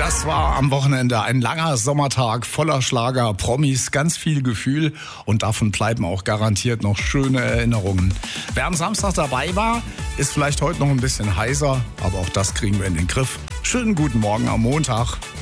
Das war am Wochenende ein langer Sommertag voller Schlager, Promis, ganz viel Gefühl und davon bleiben auch garantiert noch schöne Erinnerungen. Wer am Samstag dabei war, ist vielleicht heute noch ein bisschen heiser, aber auch das kriegen wir in den Griff. Schönen guten Morgen am Montag.